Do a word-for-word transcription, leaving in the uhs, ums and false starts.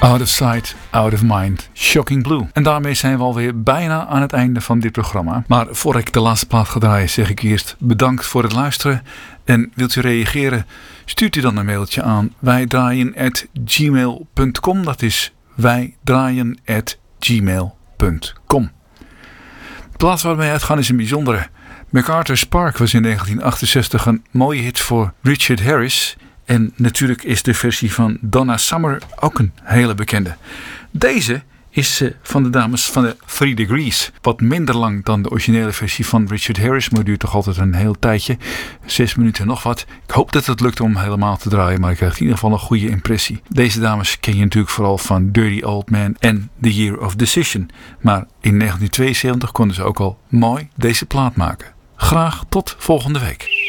Out of Sight, Out of Mind, Shocking Blue. En daarmee zijn we alweer bijna aan het einde van dit programma. Maar voor ik de laatste plaat ga draaien, zeg ik eerst bedankt voor het luisteren. En wilt u reageren, stuurt u dan een mailtje aan wijdraaien at gmail punt com. Dat is wijdraaien at gmail punt com. De plaats waar we mee uitgaan is een bijzondere. MacArthur's Park was in negentien achtenzestig een mooie hit voor Richard Harris. En natuurlijk is de versie van Donna Summer ook een hele bekende. Deze is uh, van de dames van de Three Degrees. Wat minder lang dan de originele versie van Richard Harris. Maar duurt toch altijd een heel tijdje. Zes minuten nog wat. Ik hoop dat het lukt om helemaal te draaien. Maar ik krijg in ieder geval een goede impressie. Deze dames ken je natuurlijk vooral van Dirty Old Man en The Year of Decision. Maar in negentien tweeënzeventig konden ze ook al mooi deze plaat maken. Graag tot volgende week.